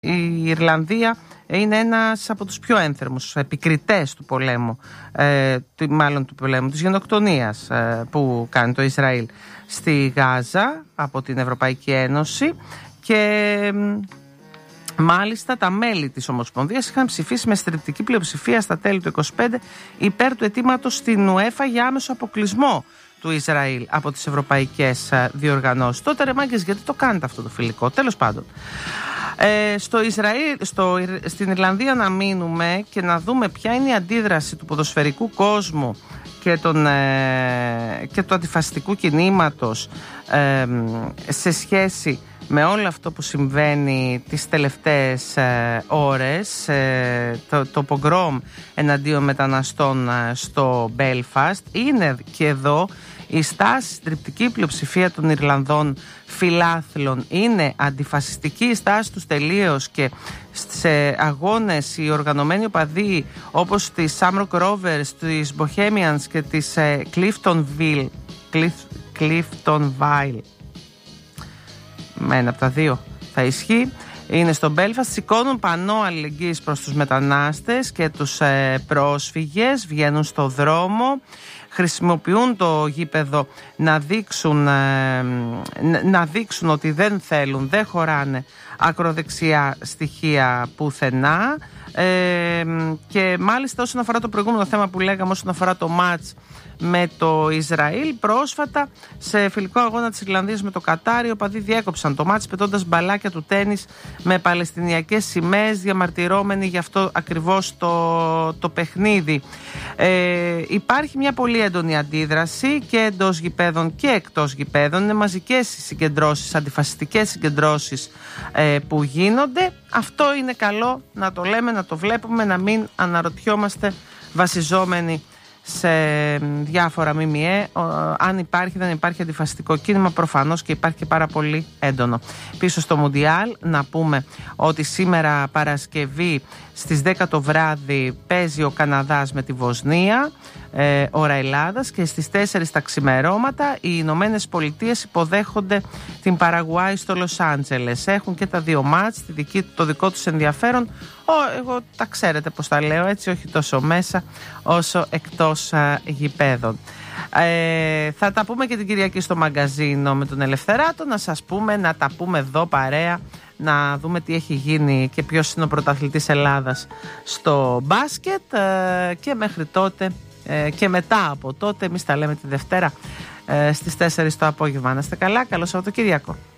Η Ιρλανδία είναι ένας από τους πιο ένθερμους επικριτές του πολέμου, του πολέμου, της γενοκτονίας που κάνει το Ισραήλ στη Γάζα από την Ευρωπαϊκή Ένωση, και μάλιστα τα μέλη της Ομοσπονδίας είχαν ψηφίσει με συντριπτική πλειοψηφία στα τέλη του 2025 υπέρ του αιτήματος στην UEFA για άμεσο αποκλεισμό του Ισραήλ από τις ευρωπαϊκές διοργανώσεις. Τότε ρε μάγκες, γιατί το κάνετε αυτό το φιλικό? Τέλος πάντων, στην Ιρλανδία να μείνουμε και να δούμε ποια είναι η αντίδραση του ποδοσφαιρικού κόσμου και του αντιφασιστικού κινήματος σε σχέση με όλο αυτό που συμβαίνει τις τελευταίες ώρες, το πογκρόμ εναντίον μεταναστών στο Μπέλφαστ. Είναι και εδώ η στάση, συντριπτική πλειοψηφία των Ιρλανδών φιλάθλων είναι αντιφασιστική η στάση τους τελείως, και σε αγώνες οι οργανωμένοι οπαδοί όπως τις Shamrock Rovers, τις Bohemians και τις Cliftonville, με ένα από τα δύο θα ισχύει, είναι στο Μπέλφαστ, σηκώνουν πανό αλληλεγγύης προς τους μετανάστες και τους πρόσφυγες, βγαίνουν στο δρόμο, χρησιμοποιούν το γήπεδο να δείξουν ότι δεν χωράνε ακροδεξιά στοιχεία πουθενά, και μάλιστα όσον αφορά το προηγούμενο θέμα που λέγαμε, όσον αφορά το μάτς με το Ισραήλ, πρόσφατα σε φιλικό αγώνα της Ιρλανδίας με το Κατάρ, οι οπαδοί διέκοψαν το μάτς πετώντας μπαλάκια του τένις με παλαιστινιακές σημαίες, διαμαρτυρώμενοι γι' αυτό ακριβώς το παιχνίδι. Υπάρχει μια πολύ έντονη αντίδραση και εντός γηπέδων και εκτός γηπέδων. Είναι μαζικές οι συγκεντρώσεις, αντιφασιστικές συγκεντρώσεις που γίνονται. Αυτό είναι καλό να το λέμε, να το βλέπουμε, να μην αναρωτιόμαστε βασιζόμενοι σε διάφορα ΜΜΕ αν υπάρχει δεν υπάρχει αντιφασιστικό κίνημα. Προφανώς και υπάρχει και πάρα πολύ έντονο. Πίσω στο Μουντιάλ να πούμε ότι σήμερα Παρασκευή στις 10 το βράδυ παίζει ο Καναδάς με τη Βοσνία, ώρα Ελλάδας, και στις 4 τα ξημερώματα οι Ηνωμένες Πολιτείες υποδέχονται την Παραγουάη στο Λος Άντζελες. Έχουν και τα δύο μάτς το δικό τους ενδιαφέρον. Εγώ τα ξέρετε πως τα λέω, έτσι, όχι τόσο μέσα όσο εκτός γηπέδων. Θα τα πούμε και την Κυριακή στο μαγκαζίνο με τον Ελευθεράτο, να τα πούμε εδώ παρέα, να δούμε τι έχει γίνει και ποιος είναι ο πρωταθλητής Ελλάδας στο μπάσκετ, και μέχρι τότε και μετά από τότε εμείς τα λέμε τη Δευτέρα στις 4 το απόγευμα. Να είστε καλά, καλό Σαββατοκύριακο.